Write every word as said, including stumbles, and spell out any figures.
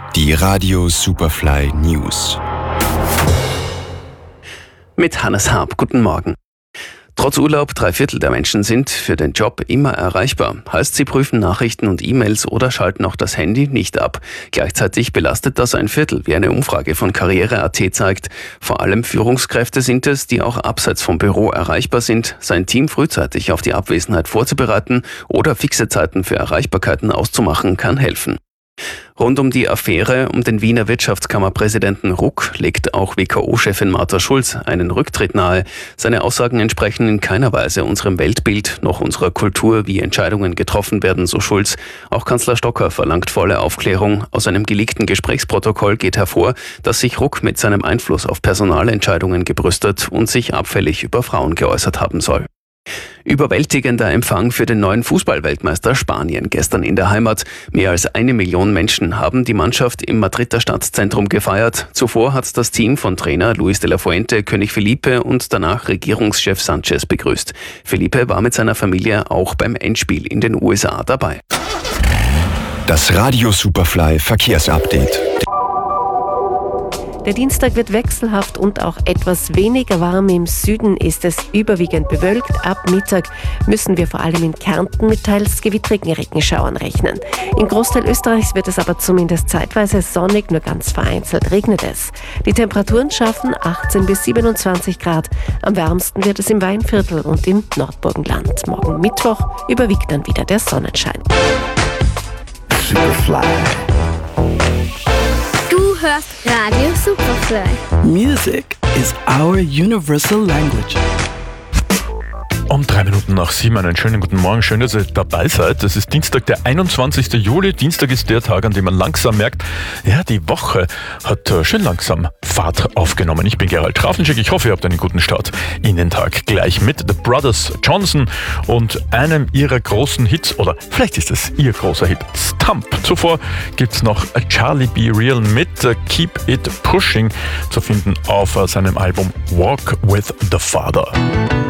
Die Radio Superfly News. Mit Hannes Harp, guten Morgen. Trotz Urlaub, drei Viertel der Menschen sind für den Job immer erreichbar. Heißt, sie prüfen Nachrichten und E-Mails oder schalten auch das Handy nicht ab. Gleichzeitig belastet das ein Viertel, wie eine Umfrage von Karriere Punkt at zeigt. Vor allem Führungskräfte sind es, die auch abseits vom Büro erreichbar sind. Sein Team frühzeitig auf die Abwesenheit vorzubereiten oder fixe Zeiten für Erreichbarkeiten auszumachen, kann helfen. Rund um die Affäre um den Wiener Wirtschaftskammerpräsidenten Ruck legt auch W K O-Chefin Martha Schulz einen Rücktritt nahe. Seine Aussagen entsprechen in keiner Weise unserem Weltbild noch unserer Kultur, wie Entscheidungen getroffen werden, so Schulz. Auch Kanzler Stocker verlangt volle Aufklärung. Aus einem geleakten Gesprächsprotokoll geht hervor, dass sich Ruck mit seinem Einfluss auf Personalentscheidungen gebrüstet und sich abfällig über Frauen geäußert haben soll. Überwältigender Empfang für den neuen Fußballweltmeister Spanien gestern in der Heimat. Mehr als eine Million Menschen haben die Mannschaft im Madrider Stadtzentrum gefeiert. Zuvor hat das Team von Trainer Luis de la Fuente König Felipe und danach Regierungschef Sanchez begrüßt. Felipe war mit seiner Familie auch beim Endspiel in den U S A dabei. Das Radio Superfly Verkehrsupdate. Der Dienstag wird wechselhaft und auch etwas weniger warm. Im Süden ist es überwiegend bewölkt. Ab Mittag müssen wir vor allem in Kärnten mit teils gewittrigen Regenschauern rechnen. Im Großteil Österreichs wird es aber zumindest zeitweise sonnig, nur ganz vereinzelt regnet es. Die Temperaturen schaffen achtzehn bis siebenundzwanzig Grad. Am wärmsten wird es im Weinviertel und im Nordburgenland. Morgen Mittwoch überwiegt dann wieder der Sonnenschein. Superfly. Du hörst Radio Superfly. Music is our universal language. Um drei Minuten nach sieben, einen schönen guten Morgen. Schön, dass ihr dabei seid. Das ist Dienstag, der einundzwanzigsten Juli. Dienstag ist der Tag, an dem man langsam merkt, ja, die Woche hat schön langsam Fahrt aufgenommen. Ich bin Gerald Trafniczek. Ich hoffe, ihr habt einen guten Start in den Tag. Gleich mit The Brothers Johnson und einem ihrer großen Hits, oder vielleicht ist es ihr großer Hit, Stump. Zuvor gibt's noch Charlie Be Real mit Keep It Pushing, zu finden auf seinem Album Walk with the Father.